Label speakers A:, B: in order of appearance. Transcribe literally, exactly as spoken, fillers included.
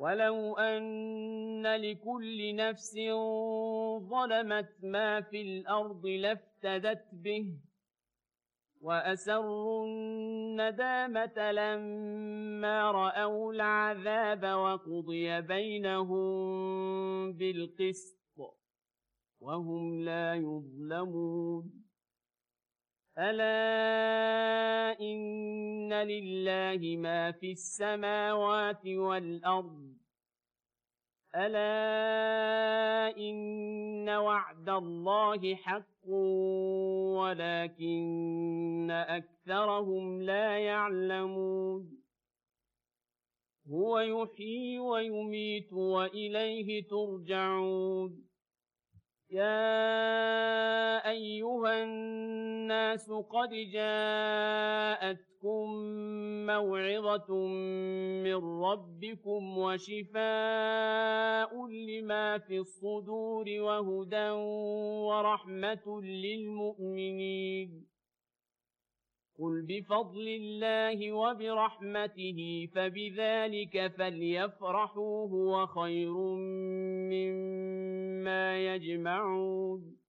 A: وَلَوْ أَنَّ لِكُلِّ نَفْسٍ ظَلَمَتْ مَا فِي الْأَرْضِ لَافْتَدَتْ بِهِ وَأَسَرُّوا النَّدَامَةَ لَمَّا رَأَوُا الْعَذَابَ وَقُضِيَ بَيْنَهُم بِالْقِسْطِ وَهُمْ لَا يُظْلَمُونَ أَلَا إِنَّ لِلَّهِ مَا فِي السَّمَاوَاتِ وَالْأَرْضِ أَلَا إِنَّ وَعْدَ اللَّهِ حَقٌّ وَلَكِنَّ أَكْثَرَهُمْ لَا يَعْلَمُونَ هُوَ يُحْيِي وَيُمِيتُ وَإِلَيْهِ تُرْجَعُونَ يَا أَيُّهَا النَّاسُ قَدْ جَاءَتْكُم مَّوْعِظَةٌ مِّن رَّبِّكُمْ وَشِفَاءٌ لِّمَا فِي الصُّدُورِ وَهُدًى وَرَحْمَةٌ لِّلْمُؤْمِنِينَ قُلْ بِفَضْلِ اللَّهِ وَبِرَحْمَتِهِ فَبِذَٰلِكَ فَلْيَفْرَحُوا هُوَ خَيْرٌ مِّمَّا يَجْمَعُونَ